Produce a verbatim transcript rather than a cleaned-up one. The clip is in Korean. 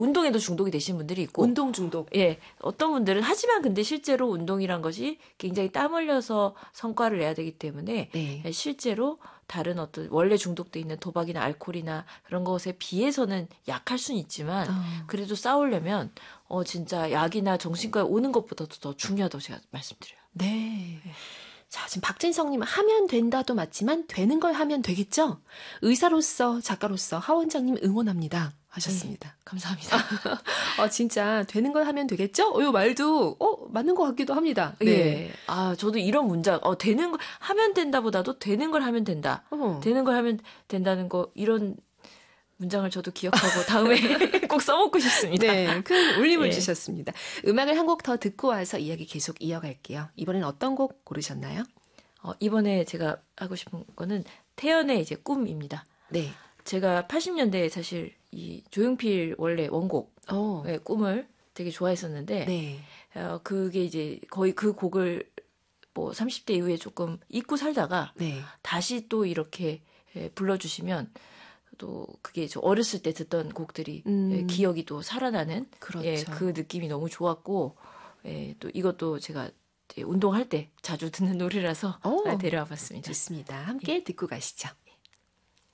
운동에도 중독이 되신 분들이 있고. 운동 중독. 예. 어떤 분들은 하지만 근데 실제로 운동이란 것이 굉장히 땀 흘려서 성과를 내야 되기 때문에 네. 실제로 다른 어떤 원래 중독돼 있는 도박이나 알코올이나 그런 것에 비해서는 약할 수는 있지만 어. 그래도 싸우려면 어 진짜 약이나 정신과에 오는 것보다도 더 중요하다고 제가 말씀드려요. 네. 자, 지금 박진성님 하면 된다도 맞지만 되는 걸 하면 되겠죠? 의사로서 작가로서 하 원장님 응원합니다 하셨습니다. 네, 감사합니다. 어, 진짜 되는 걸 하면 되겠죠? 어, 이 말도 어, 맞는 것 같기도 합니다. 네. 예. 아, 저도 이런 문장, 어, 되는 거, 하면 된다보다도 되는 걸 하면 된다. 어. 되는 걸 하면 된다는 거, 이런 문장을 저도 기억하고 다음에 꼭 써먹고 싶습니다. 네, 큰 울림을 예. 주셨습니다. 음악을 한 곡 더 듣고 와서 이야기 계속 이어갈게요. 이번엔 어떤 곡 고르셨나요? 어, 이번에 제가 하고 싶은 거는 태연의 이제 꿈입니다. 네. 제가 팔십 년대에 사실 이 조용필 원래 원곡의 어. 꿈을 되게 좋아했었는데, 네. 어, 그게 이제 거의 그 곡을 뭐 삼십 대 이후에 조금 잊고 살다가 네. 다시 또 이렇게 예, 불러주시면 또 그게 저 어렸을 때 듣던 곡들이 음. 예, 기억이 또 살아나는 그렇죠. 예, 그 느낌이 너무 좋았고 예, 또 이것도 제가 운동할 때 자주 듣는 노래라서 오. 데려와 봤습니다. 좋습니다. 함께 듣고 가시죠.